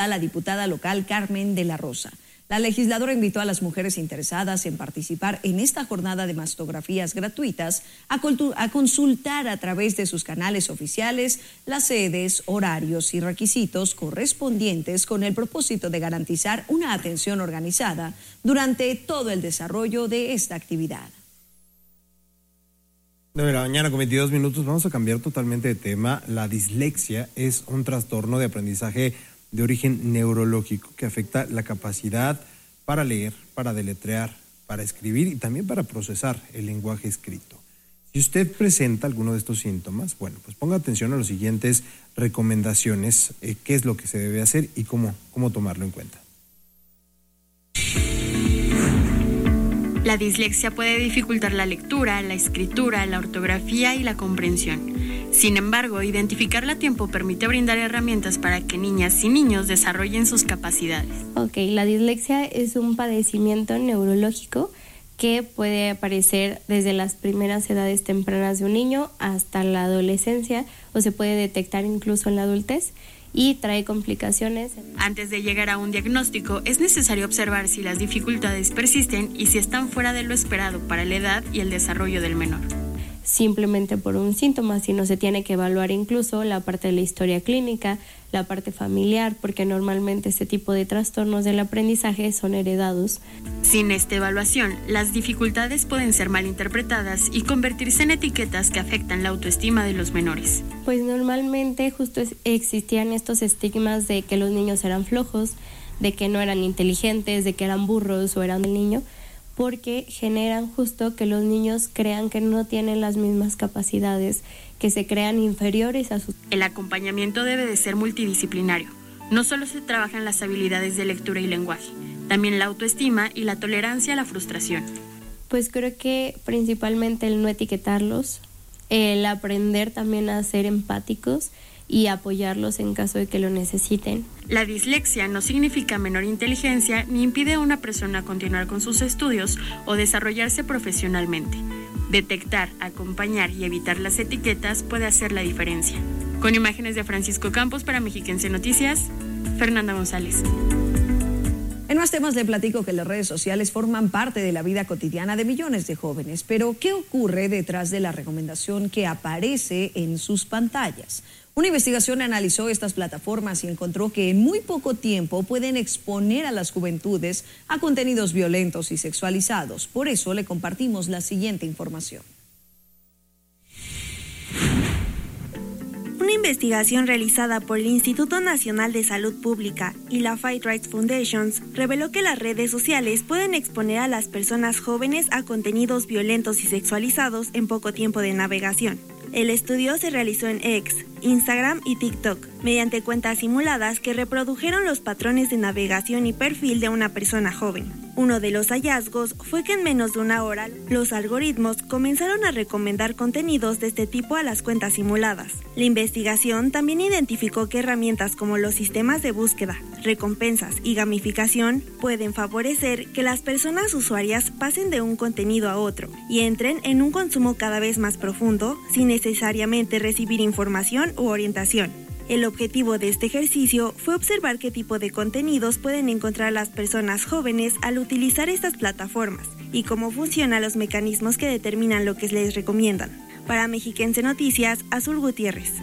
a la diputada local Carmen de la Rosa. La legisladora invitó a las mujeres interesadas en participar en esta jornada de mastografías gratuitas a consultar a través de sus canales oficiales las sedes, horarios y requisitos correspondientes con el propósito de garantizar una atención organizada durante todo el desarrollo de esta actividad. 9 de la mañana con 22 minutos. Vamos a cambiar totalmente de tema. La dislexia es un trastorno de aprendizaje de origen neurológico que afecta la capacidad para leer, para deletrear, para escribir y también para procesar el lenguaje escrito. Si usted presenta alguno de estos síntomas, bueno, pues ponga atención a las siguientes recomendaciones, qué es lo que se debe hacer y cómo tomarlo en cuenta. La dislexia puede dificultar la lectura, la escritura, la ortografía y la comprensión. Sin embargo, identificarla a tiempo permite brindar herramientas para que niñas y niños desarrollen sus capacidades. La dislexia es un padecimiento neurológico que puede aparecer desde las primeras edades tempranas de un niño hasta la adolescencia o se puede detectar incluso en la adultez y trae complicaciones. Antes de llegar a un diagnóstico, es necesario observar si las dificultades persisten y si están fuera de lo esperado para la edad y el desarrollo del menor. Simplemente por un síntoma, sino se tiene que evaluar incluso la parte de la historia clínica, la parte familiar, porque normalmente este tipo de trastornos del aprendizaje son heredados. Sin esta evaluación, las dificultades pueden ser malinterpretadas y convertirse en etiquetas que afectan la autoestima de los menores. Pues normalmente justo existían estos estigmas de que los niños eran flojos, de que no eran inteligentes, de que eran burros o eran del niño, porque generan justo que los niños crean que no tienen las mismas capacidades, que se crean inferiores a sus... El acompañamiento debe de ser multidisciplinario. No solo se trabajan las habilidades de lectura y lenguaje, también la autoestima y la tolerancia a la frustración. Pues creo que principalmente el no etiquetarlos, el aprender también a ser empáticos y apoyarlos en caso de que lo necesiten. La dislexia no significa menor inteligencia ni impide a una persona continuar con sus estudios o desarrollarse profesionalmente. Detectar, acompañar y evitar las etiquetas puede hacer la diferencia. Con imágenes de Francisco Campos para Mexiquense Noticias, Fernanda González. En más temas le platico que las redes sociales forman parte de la vida cotidiana de millones de jóvenes, pero ¿qué ocurre detrás de la recomendación que aparece en sus pantallas? Una investigación analizó estas plataformas y encontró que en muy poco tiempo pueden exponer a las juventudes a contenidos violentos y sexualizados. Por eso le compartimos la siguiente información. Una investigación realizada por el Instituto Nacional de Salud Pública y la Fight Rights Foundation reveló que las redes sociales pueden exponer a las personas jóvenes a contenidos violentos y sexualizados en poco tiempo de navegación. El estudio se realizó en X, Instagram y TikTok, mediante cuentas simuladas que reprodujeron los patrones de navegación y perfil de una persona joven. Uno de los hallazgos fue que en menos de una hora, los algoritmos comenzaron a recomendar contenidos de este tipo a las cuentas simuladas. La investigación también identificó que herramientas como los sistemas de búsqueda, recompensas y gamificación pueden favorecer que las personas usuarias pasen de un contenido a otro y entren en un consumo cada vez más profundo sin necesariamente recibir información u orientación. El objetivo de este ejercicio fue observar qué tipo de contenidos pueden encontrar las personas jóvenes al utilizar estas plataformas y cómo funcionan los mecanismos que determinan lo que les recomiendan. Para Mexiquense Noticias, Azul Gutiérrez.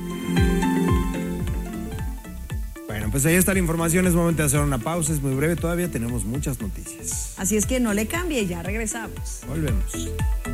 Bueno, pues ahí está la información, es momento de hacer una pausa, es muy breve, todavía tenemos muchas noticias. Así es que no le cambie, ya regresamos. Volvemos.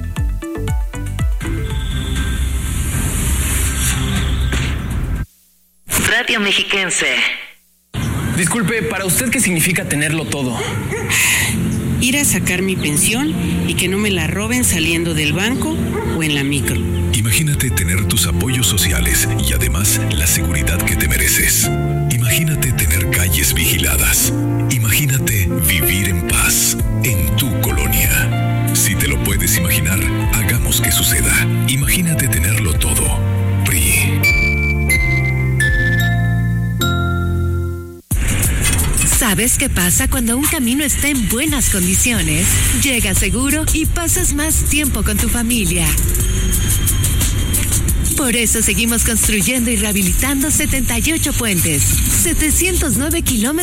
Radio Mexiquense. Disculpe, ¿para usted qué significa tenerlo todo? Ir a sacar mi pensión y que no me la roben saliendo del banco o en la micro. Imagínate tener tus apoyos sociales y además la seguridad que te mereces. Imagínate tener calles vigiladas. Imagínate vivir en paz en tu colonia. Si te lo puedes imaginar, hagamos que suceda. Imagínate tenerlo todo. PRI. ¿Sabes qué pasa cuando un camino está en buenas condiciones? Llegas seguro y pasas más tiempo con tu familia. Por eso seguimos construyendo y rehabilitando 78 puentes, 709 kilómetros